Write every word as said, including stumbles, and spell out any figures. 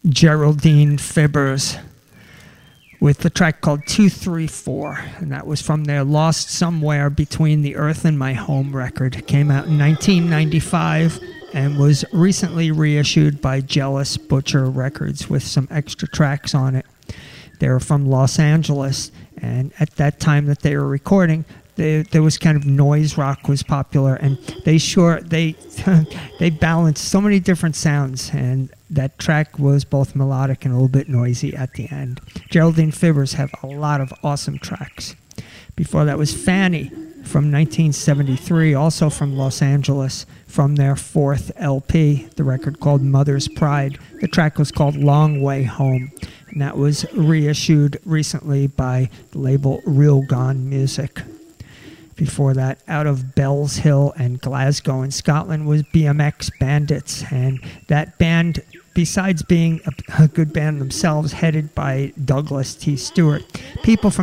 Geraldine Fibbers with the track called two three four, and that was from their Lost Somewhere Between the Earth and My Home record. It came out in nineteen ninety-five and was recently reissued by Jealous Butcher Records with some extra tracks on it. They were from Los Angeles, and at that time that they were recording, They, there was kind of noise rock was popular, and they sure they they balanced so many different sounds, and that track was both melodic and a little bit noisy at the end. Geraldine Fibbers have a lot of awesome tracks. Before that was Fanny from nineteen seventy-three, also from Los Angeles, from their fourth L P, the record called Mother's Pride. The track was called Long Way Home, and that was reissued recently by the label Real Gone Music. Before that, out of Bells Hill and Glasgow in Scotland was B M X Bandits, and that band, besides being a, a good band themselves, headed by Douglas T. Stewart, people from